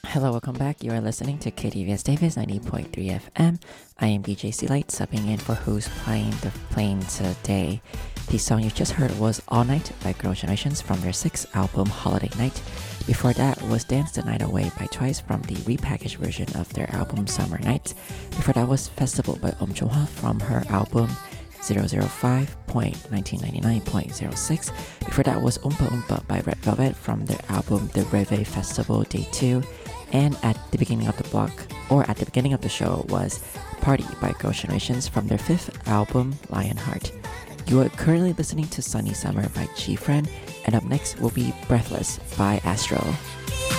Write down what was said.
Hello, welcome back. You are listening to KTVS Davis 90.3 FM. I am DJ C Light, subbing in for who's playing today. The song you just heard was All Night by Girls' Generations from their sixth album Holiday Night. Before that was Dance the Night Away by Twice from the repackaged version of their album Summer Nights. Before that was Festival by Chunghwa from her album 005.1999.06. Before that was Oompa Oompa by Red Velvet from their album The Reve Festival Day 2. And at the beginning of the show was Party by Girls' Generations from their fifth album Lionheart. You are currently listening to Sunny Summer by G-Friend, and up next will be Breathless by Astro.